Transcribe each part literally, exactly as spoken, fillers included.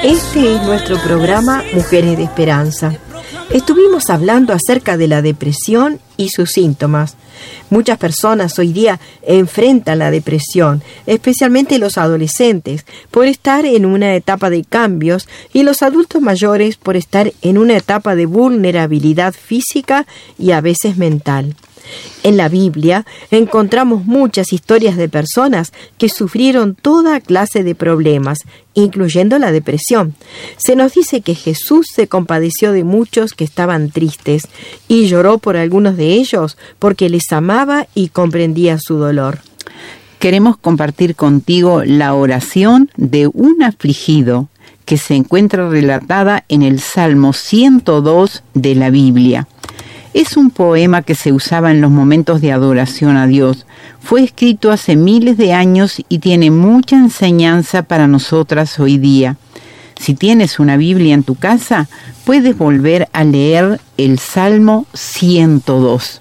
Este es nuestro programa Mujeres de Esperanza. Estuvimos hablando acerca de la depresión y sus síntomas. Muchas personas hoy día enfrentan la depresión, especialmente los adolescentes, por estar en una etapa de cambios y los adultos mayores por estar en una etapa de vulnerabilidad física y a veces mental. En la Biblia encontramos muchas historias de personas que sufrieron toda clase de problemas, incluyendo la depresión. Se nos dice que Jesús se compadeció de muchos que estaban tristes y lloró por algunos de ellos porque les amaba y comprendía su dolor. Queremos compartir contigo la oración de un afligido que se encuentra relatada en el Salmo ciento dos de la Biblia. Es un poema que se usaba en los momentos de adoración a Dios. Fue escrito hace miles de años y tiene mucha enseñanza para nosotras hoy día. Si tienes una Biblia en tu casa, puedes volver a leer el Salmo ciento dos.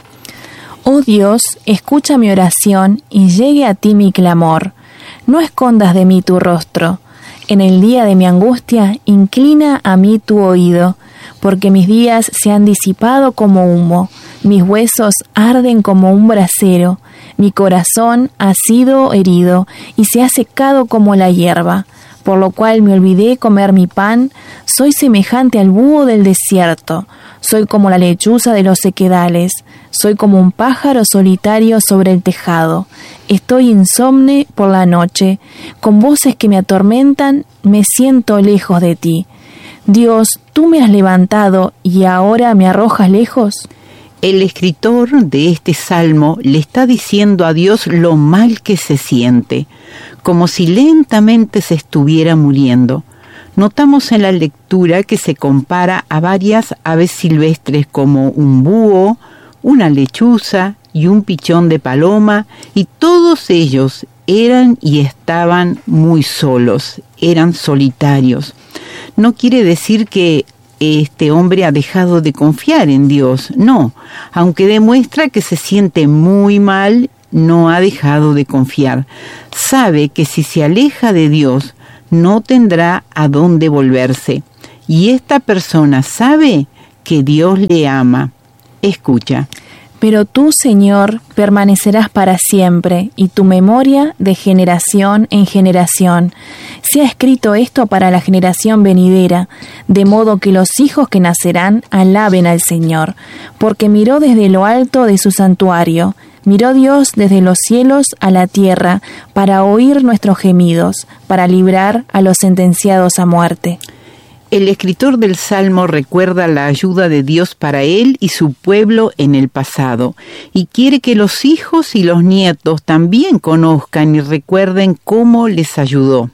Oh Dios, escucha mi oración y llegue a ti mi clamor. No escondas de mí tu rostro. En el día de mi angustia, inclina a mí tu oído, porque mis días se han disipado como humo, mis huesos arden como un brasero, mi corazón ha sido herido y se ha secado como la hierba, por lo cual me olvidé comer mi pan, soy semejante al búho del desierto, soy como la lechuza de los sequedales, soy como un pájaro solitario sobre el tejado, estoy insomne por la noche, con voces que me atormentan, me siento lejos de ti. Dios, tú me has levantado y ahora me arrojas lejos. El escritor de este salmo le está diciendo a Dios lo mal que se siente, como si lentamente se estuviera muriendo. Notamos en la lectura que se compara a varias aves silvestres como un búho, una lechuza y un pichón de paloma, y todos ellos eran y estaban muy solos, eran solitarios. No quiere decir que este hombre ha dejado de confiar en Dios, no, aunque demuestra que se siente muy mal, no ha dejado de confiar. Sabe que si se aleja de Dios, no tendrá a dónde volverse. Y esta persona sabe que Dios le ama. Escucha. Pero tú, Señor, permanecerás para siempre, y tu memoria de generación en generación. Se ha escrito esto para la generación venidera, de modo que los hijos que nacerán alaben al Señor, porque miró desde lo alto de su santuario, miró Dios desde los cielos a la tierra, para oír nuestros gemidos, para librar a los sentenciados a muerte. El escritor del Salmo recuerda la ayuda de Dios para él y su pueblo en el pasado, y quiere que los hijos y los nietos también conozcan y recuerden cómo les ayudó.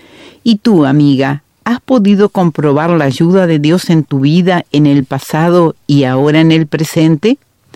¿Y tú, amiga, has podido comprobar la ayuda de Dios en tu vida en el pasado y ahora en el presente?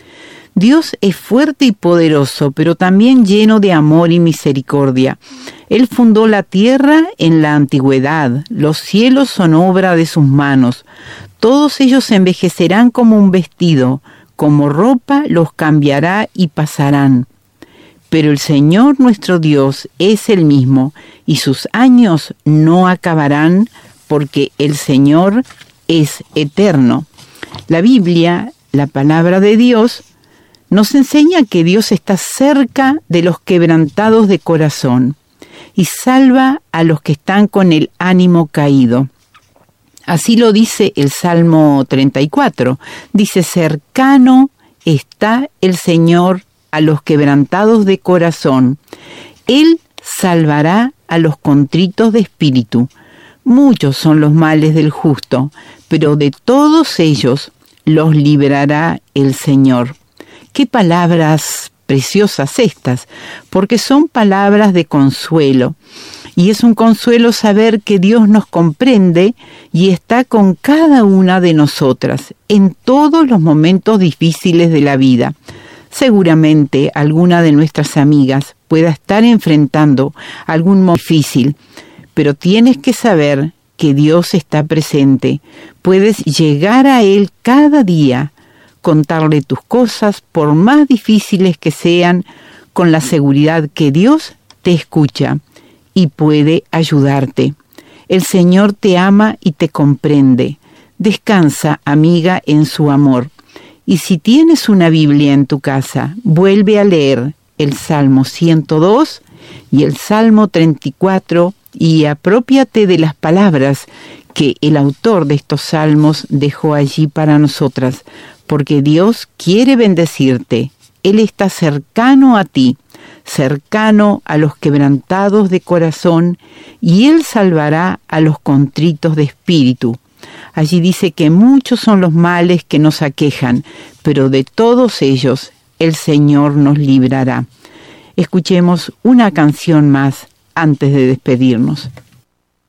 Dios es fuerte y poderoso, pero también lleno de amor y misericordia. Él fundó la tierra en la antigüedad, los cielos son obra de sus manos. Todos ellos envejecerán como un vestido, como ropa los cambiará y pasarán. Pero el Señor nuestro Dios es el mismo, y sus años no acabarán, porque el Señor es eterno. La Biblia, la palabra de Dios, nos enseña que Dios está cerca de los quebrantados de corazón y salva a los que están con el ánimo caído. Así lo dice el Salmo treinta y cuatro. Dice, cercano está el Señor a los quebrantados de corazón. Él salvará a los contritos de espíritu. Muchos son los males del justo, pero de todos ellos los librará el Señor. Qué palabras preciosas estas, porque son palabras de consuelo. Y es un consuelo saber que Dios nos comprende y está con cada una de nosotras en todos los momentos difíciles de la vida. Seguramente alguna de nuestras amigas pueda estar enfrentando algún momento difícil, pero tienes que saber que Dios está presente. Puedes llegar a Él cada día, contarle tus cosas, por más difíciles que sean, con la seguridad que Dios te escucha y puede ayudarte. El Señor te ama y te comprende. Descansa, amiga, en su amor. Y si tienes una Biblia en tu casa, vuelve a leer el Salmo ciento dos y el Salmo treinta y cuatro y aprópiate de las palabras que el autor de estos salmos dejó allí para nosotras, porque Dios quiere bendecirte. Él está cercano a ti, cercano a los quebrantados de corazón, y Él salvará a los contritos de espíritu. Allí dice que muchos son los males que nos aquejan, pero de todos ellos el Señor nos librará. Escuchemos una canción más antes de despedirnos.